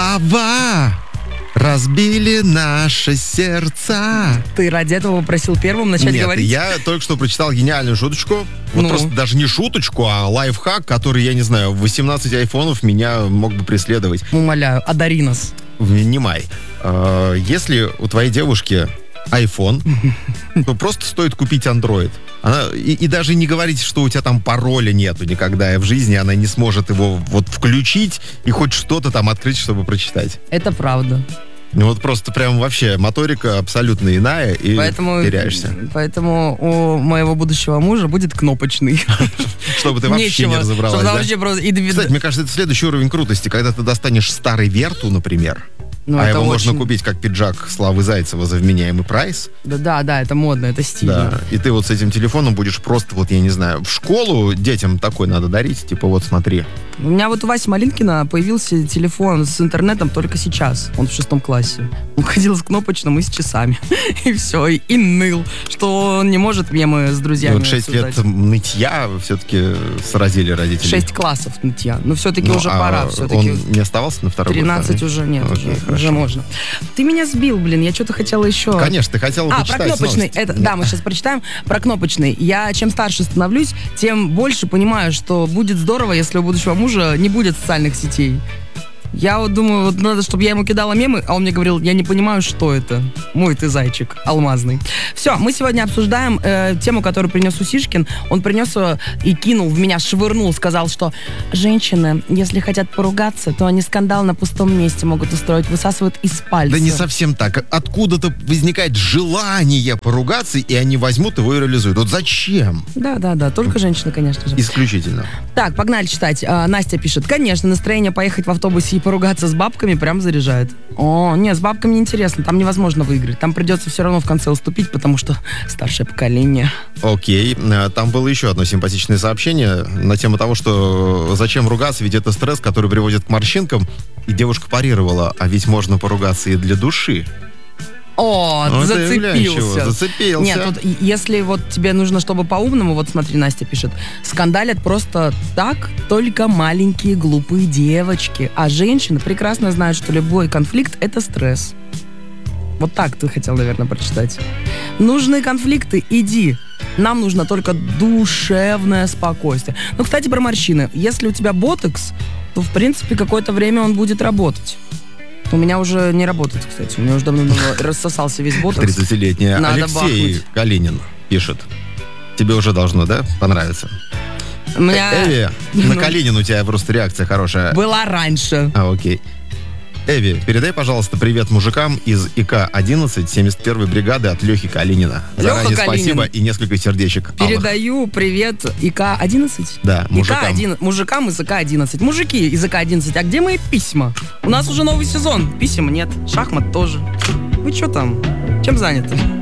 Слова разбили наши сердца. Ты ради этого просил первым начать говорить? Нет, я только что прочитал гениальную шуточку. Вот просто даже не шуточку, а лайфхак, который, я не знаю, 18 айфонов меня мог бы преследовать. Умоляю, одари нас. Внимай. Если у твоей девушки iPhone, то просто стоит купить Android. И даже не говорите, что у тебя там пароля нету никогда, и в жизни она не сможет его вот включить и хоть что-то там открыть, чтобы прочитать. Это правда. Ну вот просто прям вообще моторика абсолютно иная, и теряешься. Поэтому у моего будущего мужа будет кнопочный. Чтобы ты вообще не разобралась, да? Кстати, мне кажется, это следующий уровень крутости, когда ты достанешь старый Верту, например, его можно купить как пиджак Славы Зайцева за вменяемый прайс. Да, это модно, это стильно. Да, и ты вот с этим телефоном будешь просто, вот я не знаю, в школу детям такой надо дарить, типа вот смотри. У меня вот у Васи Малинкина появился телефон с интернетом только сейчас. Он в 6 классе. Он ходил с кнопочным и с часами. И все, и ныл, что он не может мемы с друзьями вот 6 лет нытья все-таки сразили родителей. 6 классов нытья. Но все-таки уже пора. Он не оставался на второй 13 уже нет, уже можно. Ты меня сбил, блин, я что-то хотела еще... Конечно, ты хотела почитать про кнопочный. Да, мы сейчас прочитаем. Про кнопочный. Я чем старше становлюсь, тем больше понимаю, что будет здорово, если у будущего мужа не будет социальных сетей. Я вот думаю, вот надо, чтобы я ему кидала мемы, а он мне говорил, я не понимаю, что это. Мой ты зайчик алмазный. Все, мы сегодня обсуждаем тему, которую принес Усишкин. Он принес ее и кинул в меня, швырнул, сказал, что женщины, если хотят поругаться, то они скандал на пустом месте могут устроить, высасывают из пальца. Да не совсем так. Откуда-то возникает желание поругаться, и они возьмут его и реализуют. Вот зачем? Да, только женщины, конечно же. Исключительно. Так, погнали читать. Настя пишет, конечно, настроение поехать в автобусе и поругаться с бабками прям заряжает. С бабками неинтересно, там невозможно выиграть. Там придется все равно в конце уступить, потому что старшее поколение. Окей. Там было еще одно симпатичное сообщение на тему того, что зачем ругаться, ведь это стресс, который приводит к морщинкам. И девушка парировала, а ведь можно поругаться и для души. Зацепился. Нет, тут, если вот тебе нужно, чтобы по-умному, вот смотри, Настя пишет, скандалят просто так только маленькие глупые девочки, а женщины прекрасно знают, что любой конфликт — это стресс. Вот так ты хотел, наверное, прочитать. Нужны конфликты, иди. Нам нужно только душевное спокойствие. Кстати, про морщины. Если у тебя ботокс, то, в принципе, какое-то время он будет работать. У меня уже не работает, кстати. У меня уже давно рассосался весь ботокс. 30-летняя Алексей Калинин пишет. Тебе уже должно, да, понравиться? Эви, на Калинин у тебя просто реакция хорошая. Была раньше. Окей. Эви, передай, пожалуйста, привет мужикам из ИК-11 71-й бригады от Лехи Калинина. Заранее спасибо и несколько сердечек. Передаю привет ИК-11? Да, мужикам. Мужикам из ИК-11. Мужики из ИК-11, а где мои письма? У нас уже новый сезон. Писем нет. Шахмат тоже. Вы что там? Чем заняты?